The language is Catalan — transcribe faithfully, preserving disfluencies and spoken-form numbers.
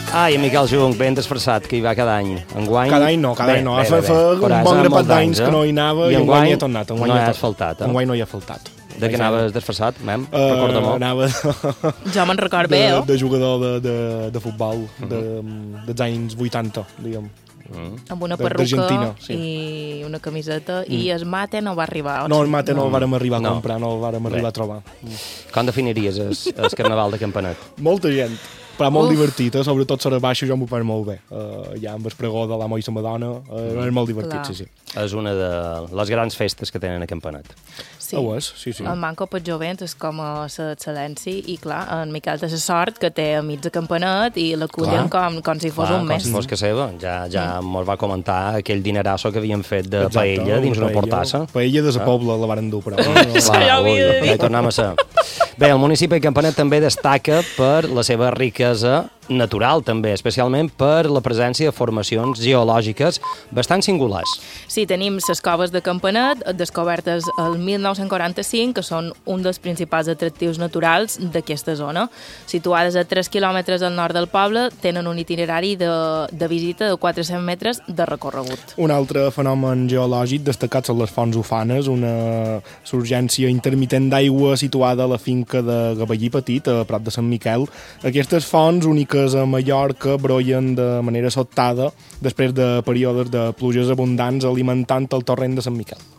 Ah, i en Miquel Jung, ben disfressat, que hi va cada any. Enguany... Cada any no, cada any no. Bé, fa, bé, fa un bon grapat d'anys que no hi anava i enguany hi ha tornat. No hi ha faltat, eh? Enguany no hi ha faltat. De què anaves disfressat, mem? Uh, Recorda molt. Anava... Jo me'n record bé, eh? De jugador de, de, de futbol, de, dels anys vuitanta, diguem. Mm. Amb una perruca sí. I una camiseta mm. i el mate no va arribar. No, el mate no, no el vàrem arribar a no. comprar, no el vàrem arribar a trobar. Com definiries el carnaval de Campanet? Molta gent, però molt Uf. divertit, eh? Sobretot Sora Baixa jo m'ho faig molt bé. Uh, ja amb el pregó de l'amo i la Madonna, uh, és molt divertit, Clar. sí, sí. És una de les grans festes que tenen a Campanet. Sí. Oh, és, sí, sí. El Manco pel jovent és com a l'excel·lència i, clar, en Miquel té la sort que té amics de Campanet i l'acullen com, com si fos clar, un mes. Com si fos que seva. Ja, ja mm. mos va comentar aquell dinerasso que havien fet de Exacte, paella dins una portassa. Paella de la ah. Pobla la varen dur, però... No, no. Clar, ja ho havia de dir. Ja hi tornem a ser. Bé, el municipi de Campanet també destaca per la seva riquesa natural, també, especialment per la presència de formacions geològiques bastant singulars. Sí, tenim les coves de Campanet, descobertes el mil nou-cents quaranta-cinc, que són un dels principals atractius naturals d'aquesta zona. Situades a tres quilòmetres al nord del poble, tenen un itinerari de, de visita de quatre-cents metres de recorregut. Un altre fenomen geològic destacat són les fonts ufanes, una surgència intermitent d'aigua situada a la finca de Gavallí Petit, a prop de Sant Miquel. Aquestes fonts, úniques a Mallorca, brollen de manera sobtada després de períodes de pluges abundants alimentant el torrent de Sant Miquel.